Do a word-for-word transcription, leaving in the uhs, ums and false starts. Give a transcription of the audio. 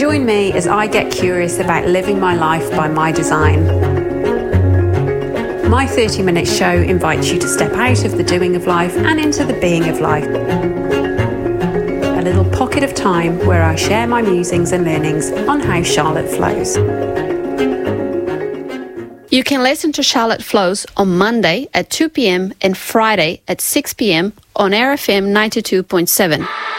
Join me as I get curious about living my life by my design. My thirty minute show invites you to step out of the doing of life and into the being of life. A little pocket of time where I share my musings and learnings on how Charlotte flows. You can listen to Charlotte Flows on Monday at two p.m. and Friday at six p.m. on Air F M ninety-two point seven.